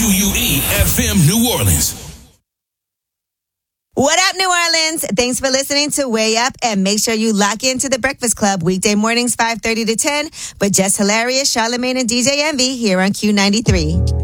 WQUE FM New Orleans. What up, New Orleans? Thanks for listening to Way Up, and make sure you lock into The Breakfast Club weekday mornings 5:30 to 10 with Jess Hilarious, Charlamagne, and DJ Envy here on Q93.